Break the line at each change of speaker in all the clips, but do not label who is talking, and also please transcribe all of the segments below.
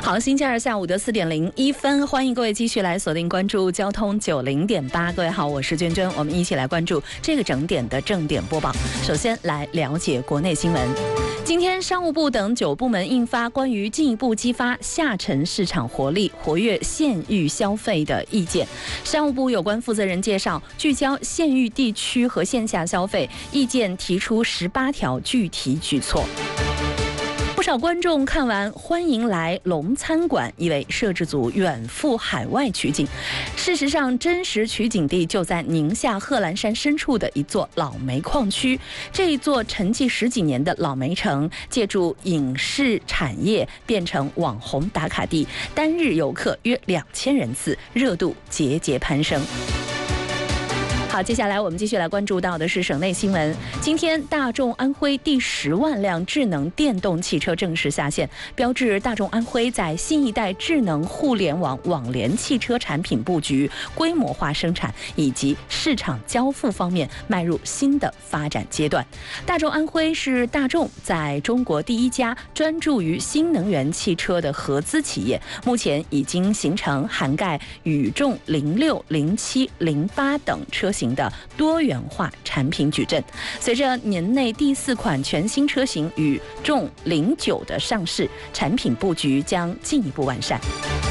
好，星期二下午的4点01分，欢迎各位继续来锁定关注交通90.8。各位好，我是娟娟，我们一起来关注这个整点的正点播报。首先来了解国内新闻。今天，商务部等9部门印发关于进一步激发下沉市场活力、活跃县域消费的意见。商务部有关负责人介绍，聚焦县域地区和线下消费，意见提出18条具体举措。不少观众看完欢迎来龙餐馆，以为摄制组远赴海外取景。事实上，真实取景地就在宁夏贺兰山深处的一座老煤矿区。这一座沉寂10几年的老煤城，借助影视产业变成网红打卡地，单日游客约2000人次，热度节节攀升。好，接下来我们继续来关注到的是省内新闻。今天，大众安徽第10万辆智能电动汽车正式下线，标志大众安徽在新一代智能互联网网联汽车产品布局、规模化生产以及市场交付方面迈入新的发展阶段。大众安徽是大众在中国第一家专注于新能源汽车的合资企业，目前已经形成涵盖宇众06、07、08等车型的多元化产品矩阵。随着年内第4款全新车型宇众09的上市，产品布局将进一步完善。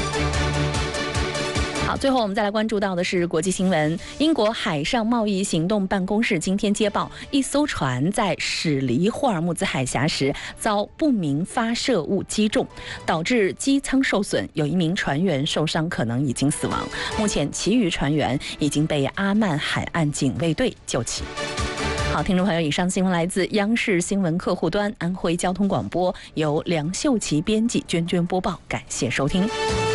好，最后我们再来关注到的是国际新闻。英国海上贸易行动办公室今天接报，一艘船在驶离霍尔木兹海峡时遭不明发射物击中，导致机舱受损，有1名船员受伤，可能已经死亡。目前，其余船员已经被阿曼海岸警卫队救起。好，听众朋友，以上新闻来自央视新闻客户端安徽交通广播，由梁秀琪编辑，娟娟播报，感谢收听。